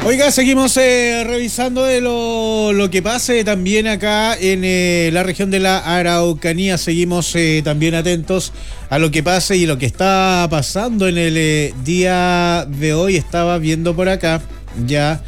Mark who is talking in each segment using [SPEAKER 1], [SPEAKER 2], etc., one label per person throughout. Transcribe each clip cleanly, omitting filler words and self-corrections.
[SPEAKER 1] Oiga, seguimos revisando de lo que pase también acá en la región de la Araucanía. Seguimos también atentos a lo que pase y lo que está pasando en el día de hoy. Estaba viendo por acá ya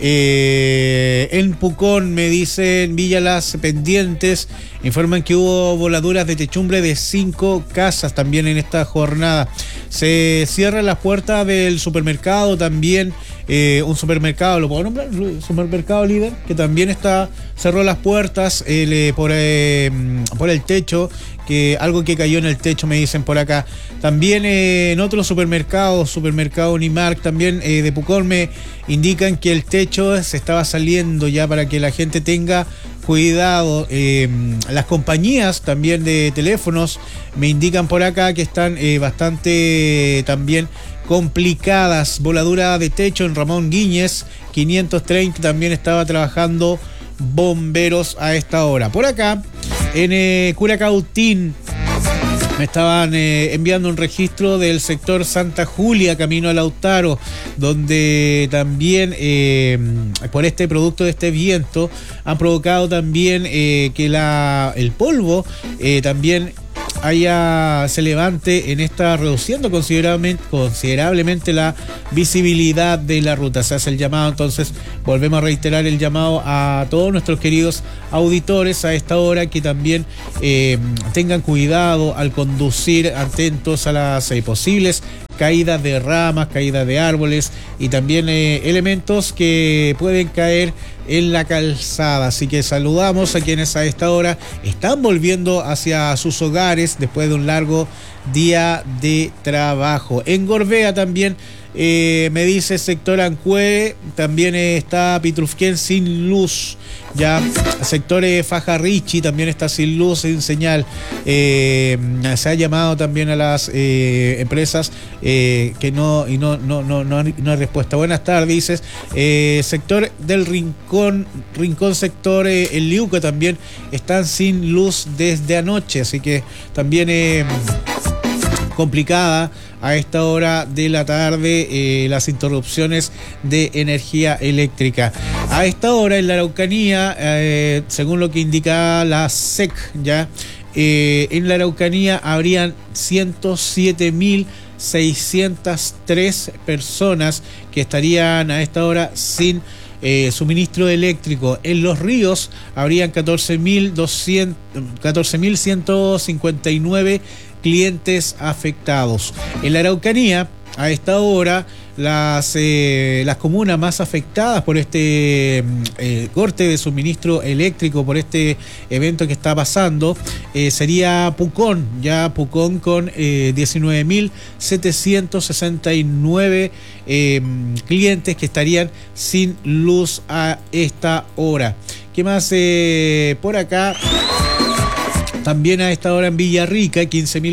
[SPEAKER 1] en Pucón, me dicen Villa Las Pendientes, informan que hubo voladuras de techumbre de 5 casas también en esta jornada. Se cierran las puertas del supermercado también. Un supermercado, ¿lo puedo nombrar? Supermercado Líder, que también cerró las puertas por el techo, que algo que cayó en el techo, me dicen por acá. También en otros supermercados, supermercado Unimark también de Pucón, me indican que el techo se estaba saliendo ya, para que la gente tenga cuidado. Las compañías también de teléfonos me indican por acá que están bastante también complicadas. Voladura de techo en Ramón Guíñez 530, también estaba trabajando bomberos a esta hora. Por acá en Curacautín me estaban enviando un registro del sector Santa Julia, camino a Lautaro, donde también por este producto de este viento han provocado también que el polvo también se levante reduciendo considerablemente la visibilidad de la ruta. Se hace el llamado, entonces volvemos a reiterar el llamado a todos nuestros queridos auditores a esta hora, que también tengan cuidado al conducir, atentos a las posibles caídas de ramas, caídas de árboles y también elementos que pueden caer en la calzada. Así que saludamos a quienes a esta hora están volviendo hacia sus hogares después de un largo día de trabajo. En Gorbea también me dice sector Ancue, también está Pitrufquén sin luz. Ya sector Fajarrichi también está sin luz, sin señal. Se ha llamado también a las empresas que no hay respuesta. Buenas tardes, dices. Sector del Rincón sector El Liuca también están sin luz desde anoche, así que también complicada a esta hora de la tarde las interrupciones de energía eléctrica. A esta hora en la Araucanía, según lo que indica la SEC, ya en la Araucanía habrían 107.603 personas que estarían a esta hora sin suministro eléctrico. En los ríos habrían 14.159 clientes afectados. En la Araucanía, a esta hora, las comunas más afectadas por este corte de suministro eléctrico, por este evento que está pasando, sería Pucón, ya Pucón con 19.769 clientes que estarían sin luz a esta hora. ¿Qué más por acá? También a esta hora en Villarrica,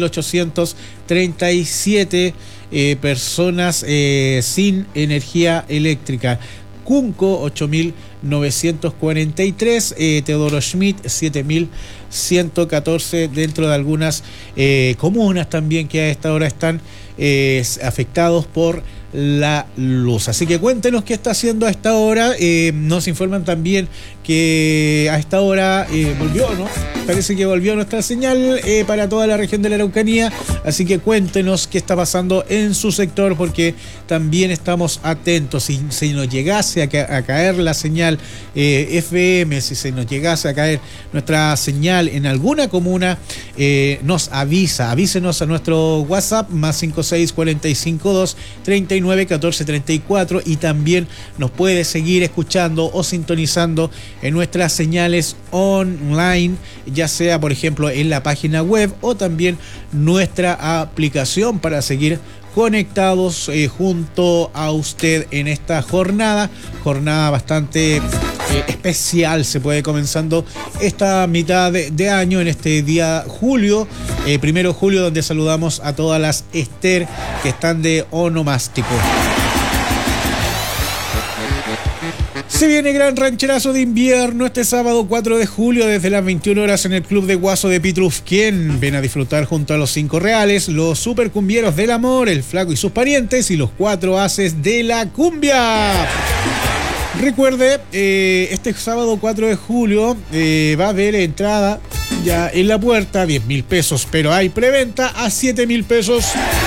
[SPEAKER 1] 15.837 personas sin energía eléctrica. Cunco, 8.943, Teodoro Schmidt, 7.114, dentro de algunas comunas también que a esta hora están afectados por la luz. Así que cuéntenos qué está haciendo a esta hora. Nos informan también que a esta hora volvió, ¿no? Parece que volvió nuestra señal para toda la región de la Araucanía. Así que cuéntenos qué está pasando en su sector, porque también estamos atentos. Si nos llegase a caer la señal FM, si se nos llegase a caer nuestra señal en alguna comuna, nos avísenos a nuestro WhatsApp más 56452 39 14 34, y también nos puede seguir escuchando o sintonizando en nuestras señales online, ya sea por ejemplo en la página web o también nuestra aplicación, para seguir conectados junto a usted en esta jornada bastante especial. Se puede comenzando esta mitad de año en este día julio, 1 julio, donde saludamos a todas las Esther que están de onomástico. Se viene gran rancherazo de invierno este sábado 4 de julio desde las 21 horas en el Club de Guaso de Pitrufquén. Ven a disfrutar junto a los 5 reales, los supercumbieros del amor, el flaco y sus parientes y los 4 haces de la cumbia. Recuerde, este sábado 4 de julio va a haber entrada ya en la puerta, 10.000 pesos, pero hay preventa a 7.000 pesos.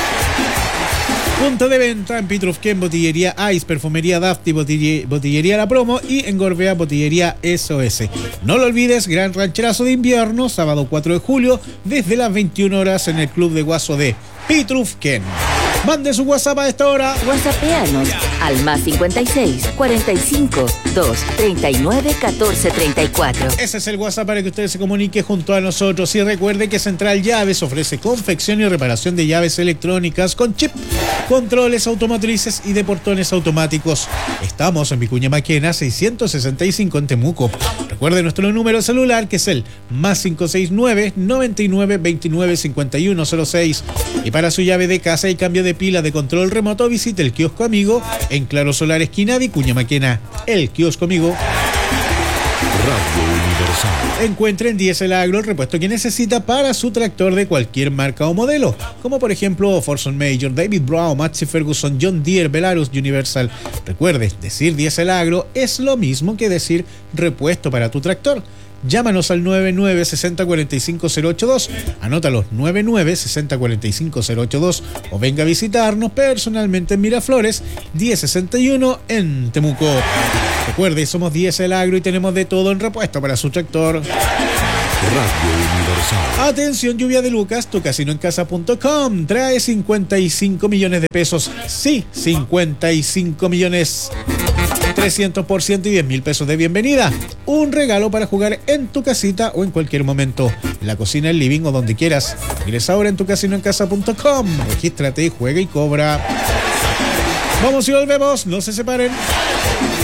[SPEAKER 1] Punto de venta en Pitrufquén, Botillería Ice, Perfumería Dafti, Botillería La Promo y en Gorbea, Botillería SOS. No lo olvides, gran rancherazo de invierno, sábado 4 de julio, desde las 21 horas en el Club de Guaso de Pitrufquén. Mande su WhatsApp a esta hora.
[SPEAKER 2] WhatsAppeanos al +56 45 2 39 14 34.
[SPEAKER 1] Ese es el WhatsApp para que usted se comunique junto a nosotros. Y recuerde que Central Llaves ofrece confección y reparación de llaves electrónicas con chip, controles automotrices y de portones automáticos. Estamos en Vicuña Maquena 665 en Temuco. Recuerde nuestro número de celular, que es el +569 99 29 51 06. Y para su llave de casa y cambio de pila de control remoto, visite el kiosco Amigo en Claro Solar esquina Vicuña Maquena. El kiosco Amigo.
[SPEAKER 3] Radio Universal.
[SPEAKER 1] Encuentre en Diesel Agro el repuesto que necesita para su tractor de cualquier marca o modelo, como por ejemplo Forson Major, David Brown, Massey Ferguson, John Deere, Belarus, Universal. Recuerde, decir Diesel Agro es lo mismo que decir repuesto para tu tractor. Llámanos al 99 60 45 082, anótalo, 99 60 45 082, o venga a visitarnos personalmente en Miraflores 1061 en Temuco. Recuerde, somos Diesel Agro y tenemos de todo en repuesto para su tractor.
[SPEAKER 3] Radio Universal.
[SPEAKER 1] Atención, Lluvia de Lucas, tucasinoencasa.com trae 55 millones de pesos. Sí, 55 millones. 300% y 10.000 pesos de bienvenida. Un regalo para jugar en tu casita o en cualquier momento. En la cocina, el living o donde quieras. Ingresa ahora en tucasinoencasa.com. Regístrate, juega y cobra. Vamos y volvemos. No se separen.